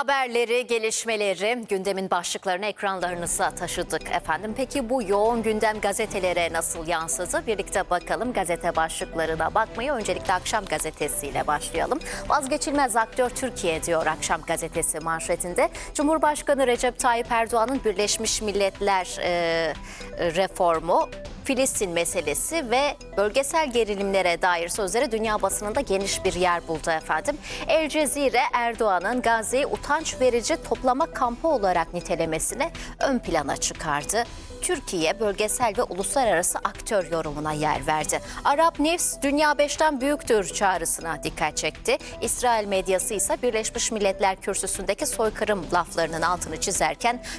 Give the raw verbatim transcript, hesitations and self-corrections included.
Haberleri, gelişmeleri, gündemin başlıklarını ekranlarınıza taşıdık efendim. Peki bu yoğun gündem gazetelere nasıl yansıdı? Birlikte bakalım, gazete başlıklarına bakmayı. Öncelikle Akşam gazetesiyle başlayalım. Vazgeçilmez aktör Türkiye diyor Akşam gazetesi manşetinde. Cumhurbaşkanı Recep Tayyip Erdoğan'ın Birleşmiş Milletler e, reformu, Filistin meselesi ve bölgesel gerilimlere dair sözleri dünya basınında geniş bir yer buldu efendim. El Cezire, Erdoğan'ın Gazze'yi utanç verici toplama kampı olarak nitelemesini ön plana çıkardı. Türkiye bölgesel ve uluslararası aktör yorumuna yer verdi. Arap News, dünya beşten büyüktür çağrısına dikkat çekti. İsrail medyası ise Birleşmiş Milletler kürsüsündeki soykırım laflarının altını çizerken